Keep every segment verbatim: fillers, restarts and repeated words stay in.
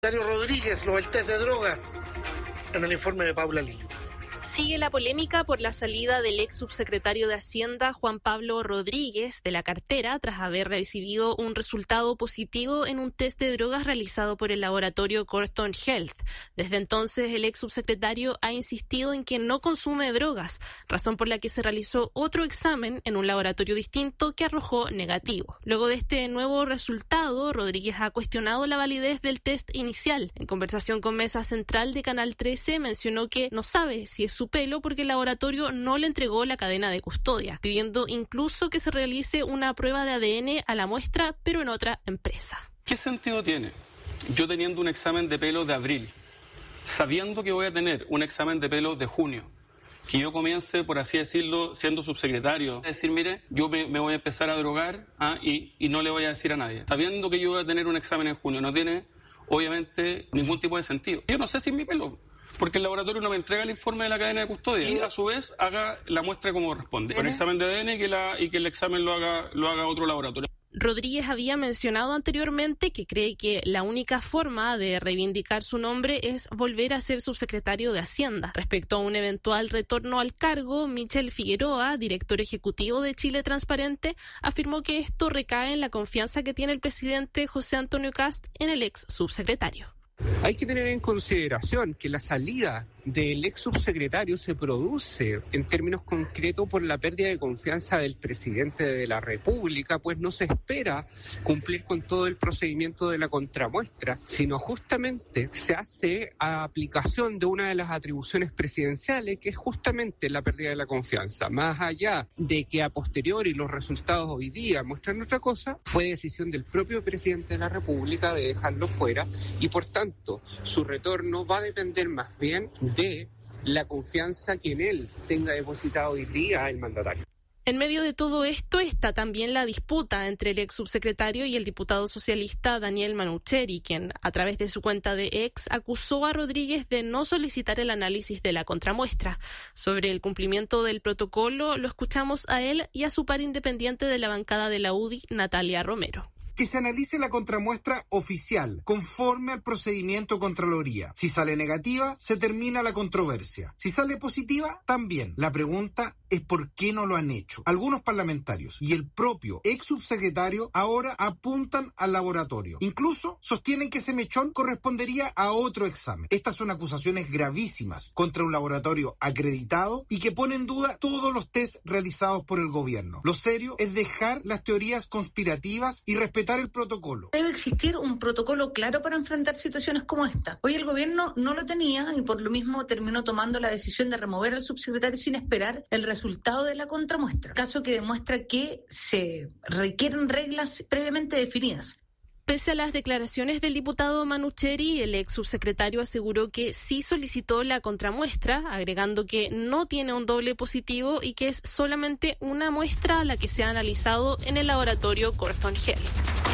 Dario Rodríguez, lo del test de drogas, en el informe de Paula Lillo. Sigue la polémica por la salida del ex subsecretario de Hacienda, Juan Pablo Rodríguez, de la cartera tras haber recibido un resultado positivo en un test de drogas realizado por el laboratorio Corton Health. Desde entonces, el ex subsecretario ha insistido en que no consume drogas, razón por la que se realizó otro examen en un laboratorio distinto que arrojó negativo. Luego de este nuevo resultado, Rodríguez ha cuestionado la validez del test inicial. En conversación con Mesa Central de Canal trece, mencionó que no sabe si es su pelo porque el laboratorio no le entregó la cadena de custodia, pidiendo incluso que se realice una prueba de A D N a la muestra, pero en otra empresa. ¿Qué sentido tiene yo teniendo un examen de pelo de abril, sabiendo que voy a tener un examen de pelo de junio, que yo comience, por así decirlo, siendo subsecretario, decir, mire, yo me, me voy a empezar a drogar ¿ah? y, y no le voy a decir a nadie, sabiendo que yo voy a tener un examen en junio? No tiene, obviamente, ningún tipo de sentido. Yo no sé si es mi pelo, porque el laboratorio no me entrega el informe de la cadena de custodia y a su vez haga la muestra como corresponde, con examen de A D N y que, la, y que el examen lo haga, lo haga otro laboratorio. Rodríguez había mencionado anteriormente que cree que la única forma de reivindicar su nombre es volver a ser subsecretario de Hacienda. Respecto a un eventual retorno al cargo, Michel Figueroa, director ejecutivo de Chile Transparente, afirmó que esto recae en la confianza que tiene el presidente José Antonio Kast en el ex subsecretario. Hay que tener en consideración que la salida del ex subsecretario se produce en términos concretos por la pérdida de confianza del presidente de la República, pues no se espera cumplir con todo el procedimiento de la contramuestra, sino justamente se hace a aplicación de una de las atribuciones presidenciales, que es justamente la pérdida de la confianza. Más allá de que a posteriori los resultados hoy día muestran otra cosa, fue decisión del propio presidente de la República de dejarlo fuera y por tanto su retorno va a depender más bien de la confianza que en él tenga depositado hoy día el mandatario. En medio de todo esto está también la disputa entre el ex subsecretario y el diputado socialista Daniel Manucheri, quien a través de su cuenta de X acusó a Rodríguez de no solicitar el análisis de la contramuestra. Sobre el cumplimiento del protocolo, lo escuchamos a él y a su par independiente de la bancada de la U D I, Natalia Romero. Que se analice la contramuestra oficial, conforme al procedimiento Contraloría. Si sale negativa, se termina la controversia. Si sale positiva, también. La pregunta es por qué no lo han hecho. Algunos parlamentarios y el propio ex subsecretario ahora apuntan al laboratorio. Incluso sostienen que ese mechón correspondería a otro examen. Estas son acusaciones gravísimas contra un laboratorio acreditado y que pone en duda todos los test realizados por el gobierno. Lo serio es dejar las teorías conspirativas y respetar el protocolo. Debe existir un protocolo claro para enfrentar situaciones como esta. Hoy el gobierno no lo tenía y por lo mismo terminó tomando la decisión de remover al subsecretario sin esperar el resultado de la contramuestra, caso que demuestra que se requieren reglas previamente definidas. Pese a las declaraciones del diputado Manucheri, el ex subsecretario aseguró que sí solicitó la contramuestra, agregando que no tiene un doble positivo y que es solamente una muestra la que se ha analizado en el laboratorio Corton Health.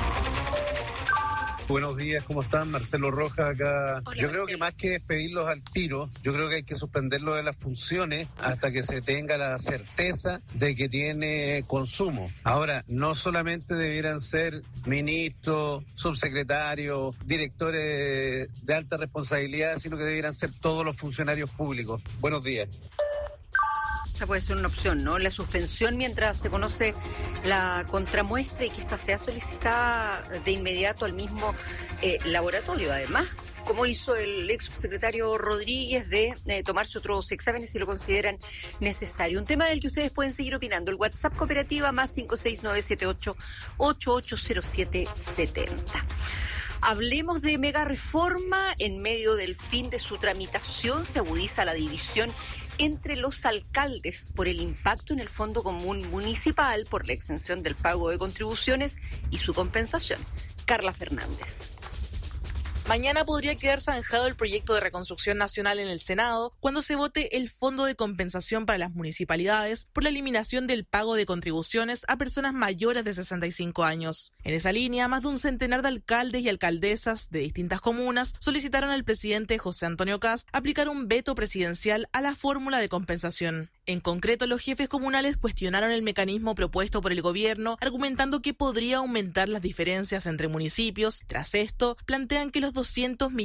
Buenos días, ¿cómo están? Marcelo Rojas acá. Hola, yo creo Marcelo. que más que despedirlos al tiro, yo creo que hay que suspenderlo de las funciones hasta que se tenga la certeza de que tiene consumo. Ahora, no solamente debieran ser ministros, subsecretarios, directores de alta responsabilidad, sino que debieran ser todos los funcionarios públicos. Buenos días. Esa puede ser una opción, ¿no? La suspensión mientras se conoce la contramuestra y que ésta sea solicitada de inmediato al mismo eh, laboratorio. Además, como hizo el ex subsecretario Rodríguez de eh, tomarse otros exámenes si lo consideran necesario. Un tema del que ustedes pueden seguir opinando. El WhatsApp cooperativa más cinco seis nueve siete ocho ocho ocho cero siete siete cero. Hablemos de mega reforma. En medio del fin de su tramitación se agudiza la división entre los alcaldes por el impacto en el Fondo Común Municipal por la exención del pago de contribuciones y su compensación. Carla Fernández. Mañana podría quedar zanjado el proyecto de reconstrucción nacional en el Senado cuando se vote el Fondo de Compensación para las municipalidades por la eliminación del pago de contribuciones a personas mayores de sesenta y cinco años. En esa línea, más de un centenar de alcaldes y alcaldesas de distintas comunas solicitaron al presidente José Antonio Kast aplicar un veto presidencial a la fórmula de compensación. En concreto, los jefes comunales cuestionaron el mecanismo propuesto por el gobierno, argumentando que podría aumentar las diferencias entre municipios. Tras esto, plantean que los doscientos millones